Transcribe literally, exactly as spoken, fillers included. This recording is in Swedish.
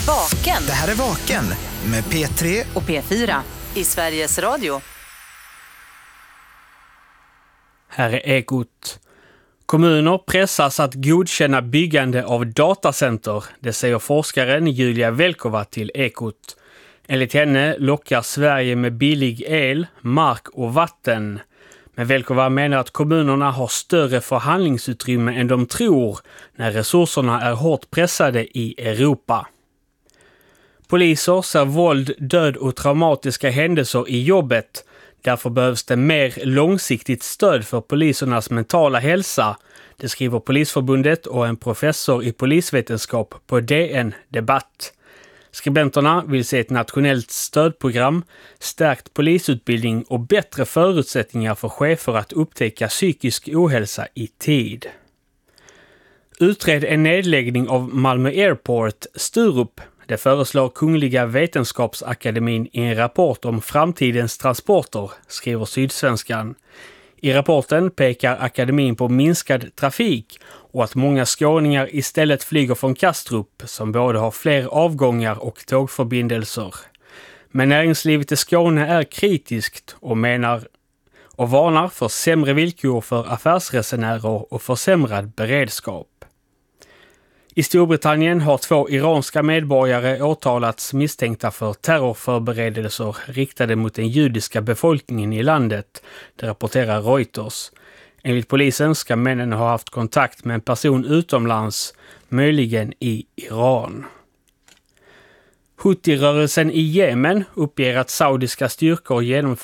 Vaken. Det här är Vaken med P tre och P fyra i Sveriges Radio. Här är Ekot. Kommuner pressas att godkänna byggande av datacenter, det säger forskaren Julia Velkova till Ekot. Enligt henne lockar Sverige med billig el, mark och vatten. Men Velkova menar att kommunerna har större förhandlingsutrymme än de tror när resurserna är hårt pressade i Europa. Poliser ser våld, död och traumatiska händelser i jobbet. Därför behövs det mer långsiktigt stöd för polisernas mentala hälsa. Det skriver Polisförbundet och en professor i polisvetenskap på D N Debatt. Skribenterna vill se ett nationellt stödprogram, stärkt polisutbildning och bättre förutsättningar för chefer att upptäcka psykisk ohälsa i tid. Utred en nedläggning av Malmö Airport, Sturup. Det föreslår Kungliga Vetenskapsakademin i en rapport om framtidens transporter, skriver Sydsvenskan. I rapporten pekar akademin på minskad trafik och att många skåningar istället flyger från Kastrup som både har fler avgångar och tågförbindelser. Men näringslivet i Skåne är kritiskt och menar och varnar för sämre villkor för affärsresenärer och försämrad beredskap. I Storbritannien har två iranska medborgare åtalats misstänkta för terrorförberedelser riktade mot den judiska befolkningen i landet, det rapporterar Reuters. Enligt polisen ska männen ha haft kontakt med en person utomlands, möjligen i Iran. Houthi-rörelsen i Jemen uppger att saudiska styrkor